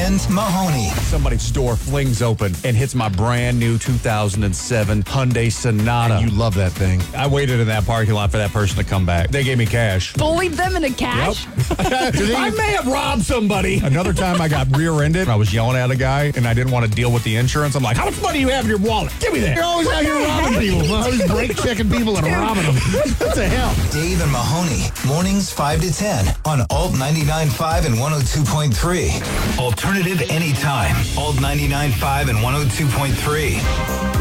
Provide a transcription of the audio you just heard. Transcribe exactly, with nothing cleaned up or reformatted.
and Mahoney. Somebody's store flings open and hits my brand new two thousand seven Hyundai Sonata. And you love that thing. I waited in that parking lot for that person to come back. They gave me cash. Bullied them into cash? I may have robbed somebody. Another time I got rear-ended. I was yelling at a guy, and I didn't want to deal with the insurance. I'm like, how much money do you have in your wallet? Give me that. You're always out here robbing people. Always break checking people and robbing them. What the hell? Dave and Mahoney, mornings five to ten on Alt ninety-nine point five and one oh two point three. Alternative anytime. Alt ninety-nine point five and one oh two point three.